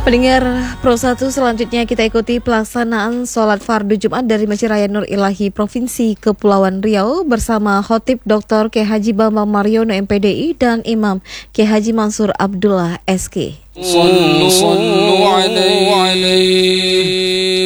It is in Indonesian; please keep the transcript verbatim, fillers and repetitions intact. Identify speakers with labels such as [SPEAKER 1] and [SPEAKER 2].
[SPEAKER 1] Pendengar Pro satu, selanjutnya kita ikuti pelaksanaan sholat fardu Jumat dari Masjid Raya Nur Ilahi Provinsi Kepulauan Riau bersama Khotib Doktor Kiai Haji Bambang Mariono M P D I dan Imam Kiai Haji Mansur Abdullah S K.